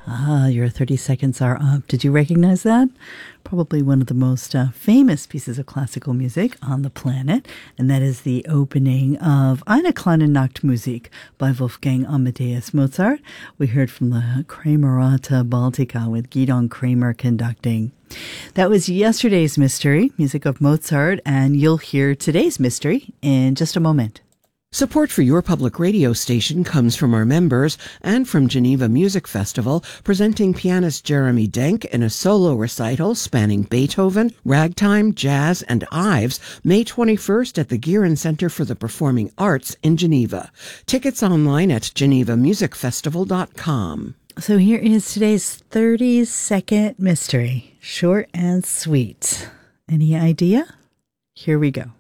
Your 30 seconds are up. Did you recognize that? Probably one of the most famous pieces of classical music on the planet, and that is the opening of Eine kleine Nachtmusik by Wolfgang Amadeus Mozart. We heard from the Kramerata Baltica with Gidon Kramer conducting. That was yesterday's mystery, music of Mozart, and you'll hear today's mystery in just a moment. Support for your public radio station comes from our members and from Geneva Music Festival, presenting pianist Jeremy Denk in a solo recital spanning Beethoven, ragtime, jazz, and Ives, May 21st at the Gearin Center for the Performing Arts in Geneva. Tickets online at genevamusicfestival.com. So here is today's 30-second mystery, short and sweet. Any idea? Here we go.